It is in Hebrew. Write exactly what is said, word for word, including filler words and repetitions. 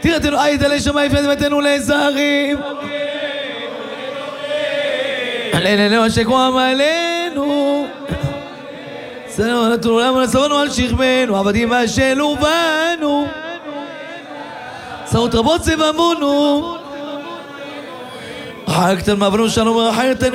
תראתנו עית עלי שמיים פנמתנו לזרים עלינו השקו עמלנו סלנו נתנו למה נסרנו על שכבנו עבדים השלו בנו שרות רבות סבבונו חגתן מבנו שלום וחייתן